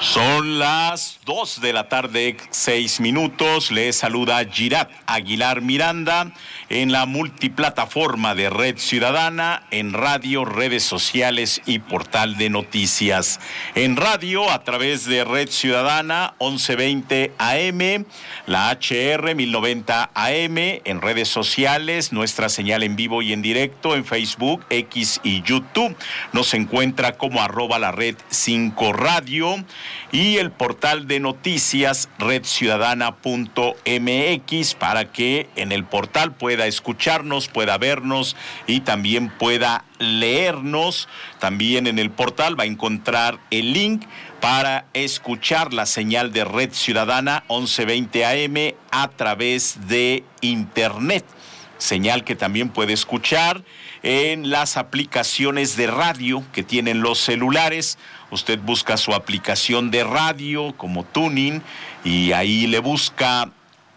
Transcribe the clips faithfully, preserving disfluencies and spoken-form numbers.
Son las dos de la tarde, seis minutos. Les saluda Girat Aguilar Miranda en la multiplataforma de Red Ciudadana, en radio, redes sociales y portal de noticias. En radio, a través de Red Ciudadana, once veinte A M, la H R mil noventa A M, en redes sociales, nuestra señal en vivo y en directo en Facebook, X y YouTube. Nos encuentra como arroba la red cinco radio. Y el portal de noticias red ciudadana punto m x para que en el portal pueda escucharnos, pueda vernos y también pueda leernos. También en el portal va a encontrar el link para escuchar la señal de Red Ciudadana once veinte A M a través de internet. Señal que también puede escuchar en las aplicaciones de radio que tienen los celulares. Usted busca su aplicación de radio como Tuning y ahí le busca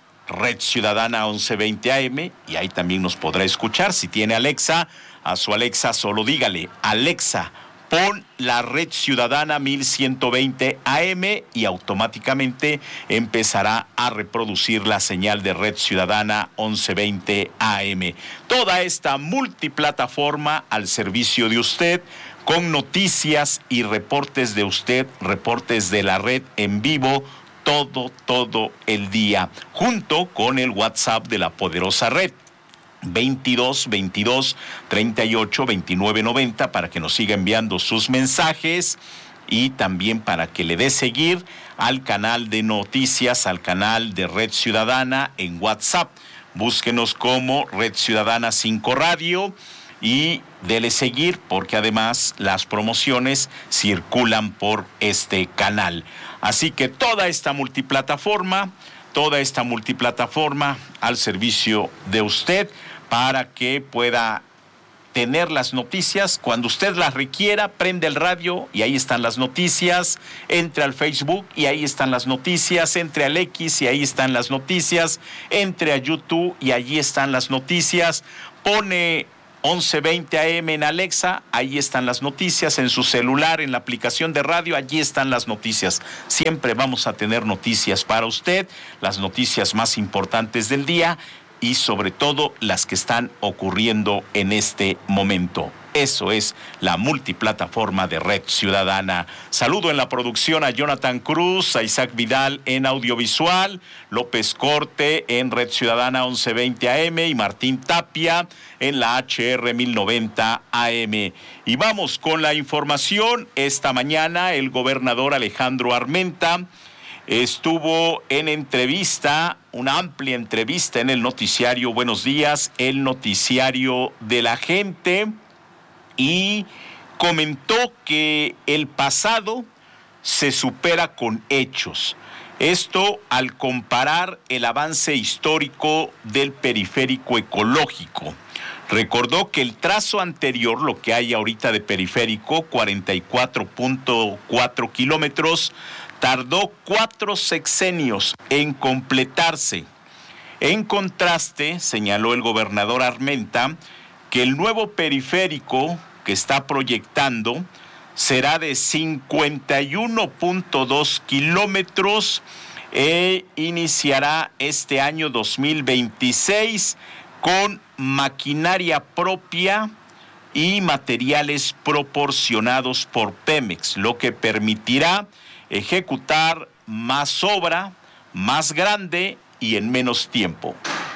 Red Ciudadana once veinte A M y ahí también nos podrá escuchar. Si tiene Alexa, a su Alexa solo dígale: Alexa, pon la Red Ciudadana mil ciento veinte A M y automáticamente empezará a reproducir la señal de Red Ciudadana once veinte A M. Toda esta multiplataforma al servicio de usted, con noticias y reportes de usted, reportes de la red en vivo, todo, todo el día, junto con el WhatsApp de la poderosa red. veintidós veintidós treinta y ocho veintinueve noventa para que nos siga enviando sus mensajes y también para que le dé seguir al canal de noticias, al canal de Red Ciudadana en WhatsApp. Búsquenos como Red Ciudadana cinco Radio y dele seguir porque además las promociones circulan por este canal. Así que toda esta multiplataforma, toda esta multiplataforma al servicio de usted para que pueda tener las noticias cuando usted las requiera. Prende el radio y ahí están las noticias, entre al Facebook y ahí están las noticias, entre al X y ahí están las noticias, entre a YouTube y allí están las noticias. Pone once veinte A M en Alexa, ahí están las noticias, en su celular, en la aplicación de radio, allí están las noticias. Siempre vamos a tener noticias para usted, las noticias más importantes del día y sobre todo las que están ocurriendo en este momento. Eso es la multiplataforma de Red Ciudadana. Saludo en la producción a Jonathan Cruz, a Isaac Vidal en audiovisual, López Corte en Red Ciudadana once veinte A M y Martín Tapia en la H R mil noventa A M. Y vamos con la información. Esta mañana el gobernador Alejandro Armenta estuvo en entrevista, una amplia entrevista en el noticiario Buenos Días, el noticiario de la gente, y comentó que el pasado se supera con hechos. Esto al comparar el avance histórico del periférico ecológico. Recordó que el trazo anterior, lo que hay ahorita de periférico, cuarenta y cuatro punto cuatro kilómetros, tardó cuatro sexenios en completarse. En contraste, señaló el gobernador Armenta, que el nuevo periférico que está proyectando será de cincuenta y uno punto dos kilómetros e iniciará este año dos mil veintiséis con maquinaria propia y materiales proporcionados por Pemex, lo que permitirá ejecutar más obra, más grande y en menos tiempo.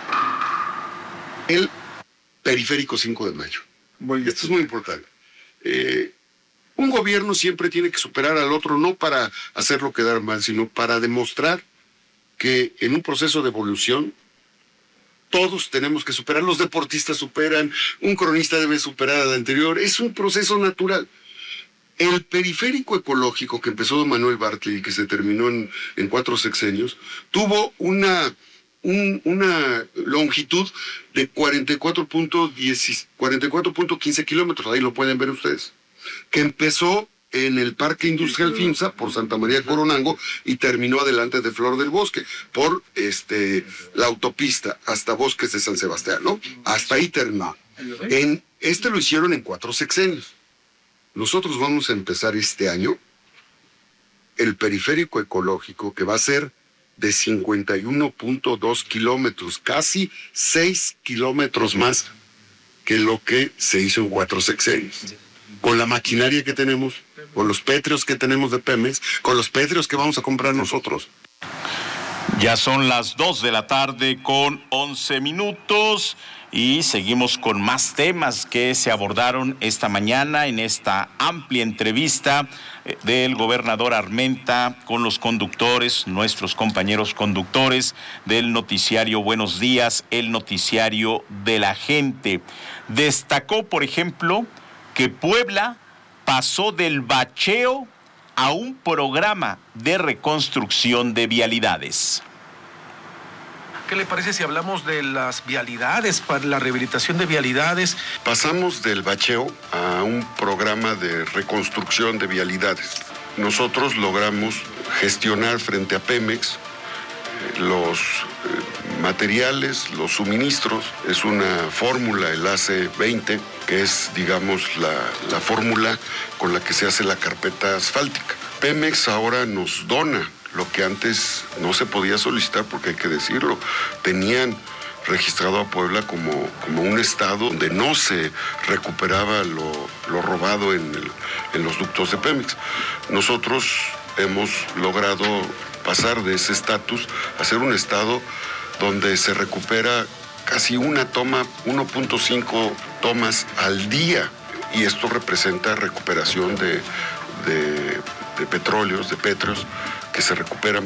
El periférico cinco de mayo. Bueno, esto es muy importante. Eh, un gobierno siempre tiene que superar al otro, no para hacerlo quedar mal, sino para demostrar que en un proceso de evolución todos tenemos que superar. Los deportistas superan, un cronista debe superar al anterior. Es un proceso natural. El periférico ecológico que empezó don Manuel Bartlett y que se terminó en, en cuatro sexenios, tuvo una, un, una longitud de cuarenta y cuatro punto quince kilómetros, ahí lo pueden ver ustedes, que empezó en el Parque Industrial FIMSA por Santa María Coronango y terminó adelante de Flor del Bosque por este, la autopista hasta Bosques de San Sebastián, ¿no? Hasta ahí terminó. En, este lo hicieron en cuatro sexenios. Nosotros vamos a empezar este año el periférico ecológico, que va a ser de cincuenta y uno punto dos kilómetros, casi seis kilómetros más que lo que se hizo en cuatro sexenios. Con la maquinaria que tenemos, con los pétreos que tenemos de Pemex, con los pétreos que vamos a comprar nosotros. Ya son las dos de la tarde con once minutos y seguimos con más temas que se abordaron esta mañana en esta amplia entrevista del gobernador Armenta con los conductores, nuestros compañeros conductores del noticiario Buenos Días, el noticiario de la gente. Destacó, por ejemplo, que Puebla pasó del bacheo a un programa de reconstrucción de vialidades. ¿Qué le parece si hablamos de las vialidades, para la rehabilitación de vialidades? Pasamos del bacheo a un programa de reconstrucción de vialidades. Nosotros logramos gestionar frente a Pemex los eh, materiales, los suministros. Es una fórmula, el A C veinte, que es, digamos, la, la fórmula con la que se hace la carpeta asfáltica. Pemex ahora nos dona lo que antes no se podía solicitar, porque hay que decirlo, tenían registrado a Puebla como, como un estado donde no se recuperaba lo, lo robado en, el, en los ductos de Pemex. Nosotros hemos logrado pasar de ese estatus a ser un estado donde se recupera casi una toma, uno punto cinco tomas al día, y esto representa recuperación de, de, de petróleos, de petros que se recuperan.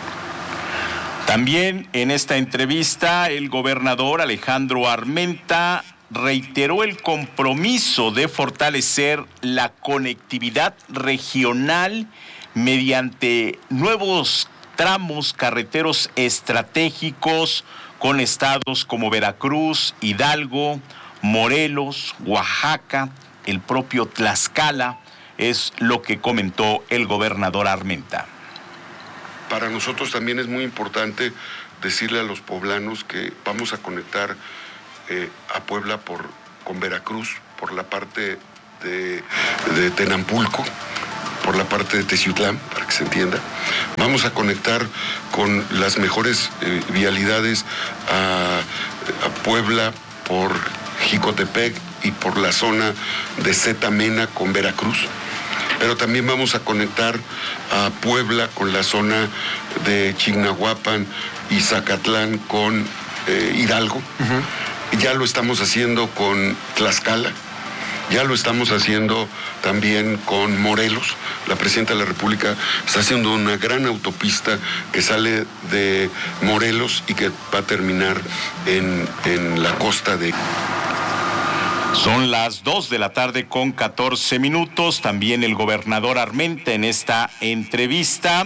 También en esta entrevista el gobernador Alejandro Armenta reiteró el compromiso de fortalecer la conectividad regional mediante nuevos tramos carreteros estratégicos con estados como Veracruz, Hidalgo, Morelos, Oaxaca, el propio Tlaxcala, es lo que comentó el gobernador Armenta. Para nosotros también es muy importante decirle a los poblanos que vamos a conectar eh, a Puebla por, con Veracruz, por la parte de, de Tenampulco, por la parte de Teciutlán, para que se entienda. Vamos a conectar con las mejores eh, vialidades a, a Puebla por Jicotepec y por la zona de Zetamena con Veracruz. Pero también vamos a conectar a Puebla con la zona de Chignahuapan y Zacatlán con eh, Hidalgo. Uh-huh. Ya lo estamos haciendo con Tlaxcala. Ya lo estamos haciendo también con Morelos. La presidenta de la República está haciendo una gran autopista que sale de Morelos y que va a terminar en, en la costa de... Son las dos de la tarde con catorce minutos. También el gobernador Armenta en esta entrevista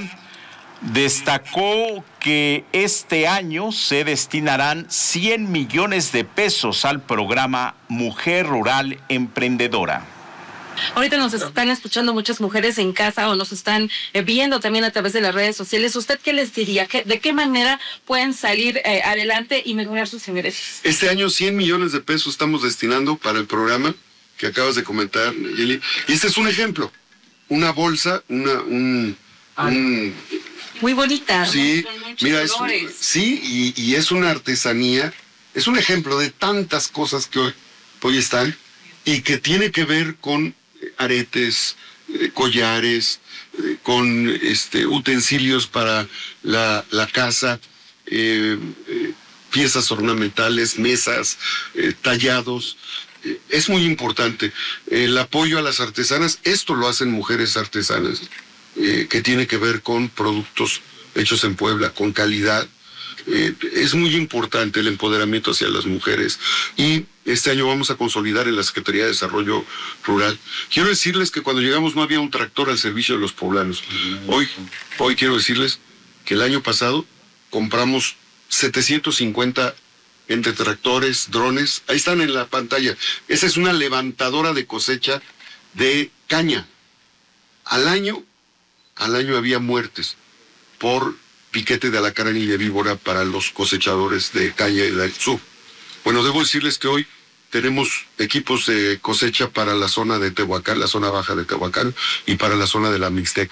destacó que este año se destinarán cien millones de pesos al programa Mujer Rural Emprendedora. Ahorita nos están escuchando muchas mujeres en casa o nos están eh, viendo también a través de las redes sociales. ¿Usted qué les diría? ¿Qué, ¿De qué manera pueden salir eh, adelante y mejorar sus ingresos? Este año cien millones de pesos estamos destinando para el programa que acabas de comentar, Yeli. Y este es un ejemplo. Una bolsa, una... un, un muy bonita. Sí, mira, es, sí, y, y es una artesanía. Es un ejemplo de tantas cosas que hoy, hoy están y que tiene que ver con aretes, eh, collares, eh, con este, utensilios para la, la casa, eh, eh, piezas ornamentales, mesas, eh, tallados. Eh, es muy importante el apoyo a las artesanas. Esto lo hacen mujeres artesanas, eh, que tiene que ver con productos hechos en Puebla, con calidad. Eh, es muy importante el empoderamiento hacia las mujeres y este año vamos a consolidar en la Secretaría de Desarrollo Rural. Quiero decirles que cuando llegamos no había un tractor al servicio de los poblanos. Hoy, hoy quiero decirles que el año pasado compramos setecientos cincuenta entre tractores, drones. Ahí están en la pantalla. Esa es una levantadora de cosecha de caña. Al año, al año había muertes por piquete de alacrán y de víbora para los cosechadores de caña del sur. Bueno, debo decirles que hoy tenemos equipos de cosecha para la zona de Tehuacán, la zona baja de Tehuacán, y para la zona de la Mixteca,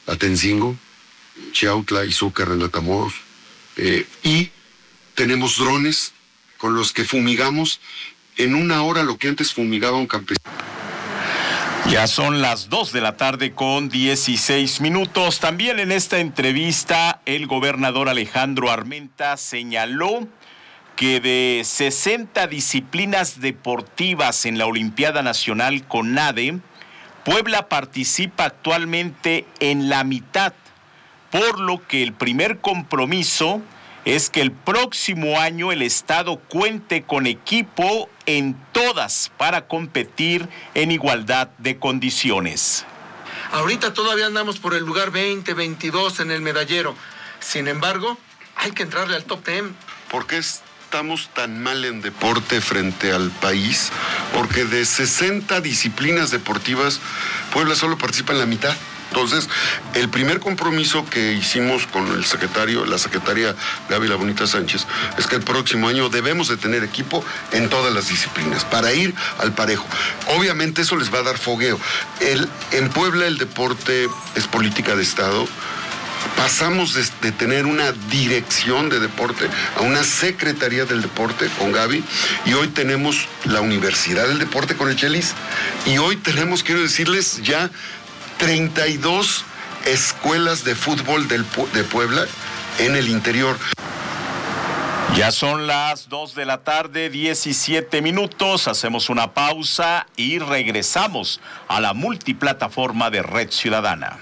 Atencingo, Chiautla, Izúcar, en Matamoros, eh, y tenemos drones con los que fumigamos en una hora lo que antes fumigaba un campesino. Ya son las dos de la tarde con dieciséis minutos. También en esta entrevista el gobernador Alejandro Armenta señaló que de sesenta disciplinas deportivas en la Olimpiada Nacional CONADE, Puebla participa actualmente en la mitad, por lo que el primer compromiso es que el próximo año el Estado cuente con equipo en todas para competir en igualdad de condiciones. Ahorita todavía andamos por el lugar veinte, veintidós en el medallero. Sin embargo, hay que entrarle al top diez. ¿Por qué estamos tan mal en deporte frente al país? Porque de sesenta disciplinas deportivas, Puebla solo participa en la mitad. Entonces, el primer compromiso que hicimos con el secretario, la secretaria Gaby La Bonita Sánchez, es que el próximo año debemos de tener equipo en todas las disciplinas para ir al parejo. Obviamente eso les va a dar fogueo. El, en Puebla el deporte es política de Estado. Pasamos de, de tener una dirección de deporte a una secretaría del deporte con Gaby, y hoy tenemos la Universidad del Deporte con el Chelis, y hoy tenemos, quiero decirles, ya treinta y dos escuelas de fútbol del, de Puebla en el interior. Ya son las dos de la tarde, diecisiete minutos. Hacemos una pausa y regresamos a la multiplataforma de Red Ciudadana.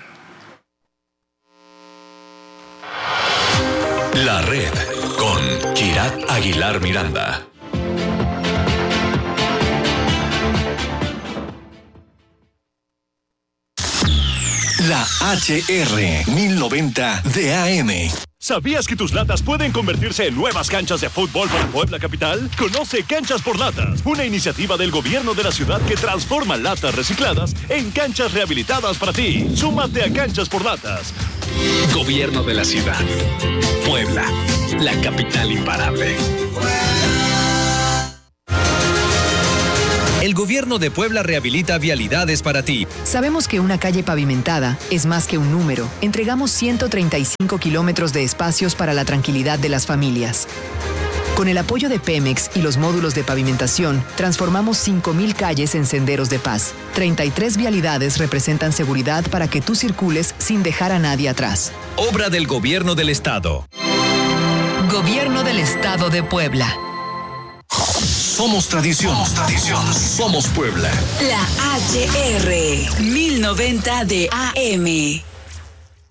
La Red con Girat Aguilar Miranda. La H R mil noventa de A M. ¿Sabías que tus latas pueden convertirse en nuevas canchas de fútbol para Puebla Capital? Conoce Canchas por Latas, una iniciativa del gobierno de la ciudad que transforma latas recicladas en canchas rehabilitadas para ti. Súmate a Canchas por Latas. Gobierno de la ciudad. Puebla, la capital imparable. El gobierno de Puebla rehabilita vialidades para ti. Sabemos que una calle pavimentada es más que un número. Entregamos ciento treinta y cinco kilómetros de espacios para la tranquilidad de las familias. Con el apoyo de Pemex y los módulos de pavimentación, transformamos cinco mil calles en senderos de paz. treinta y tres vialidades representan seguridad para que tú circules sin dejar a nadie atrás. Obra del Gobierno del Estado. Gobierno del Estado de Puebla. Somos tradición. Somos tradición. Somos Puebla. La H R mil noventa de A M.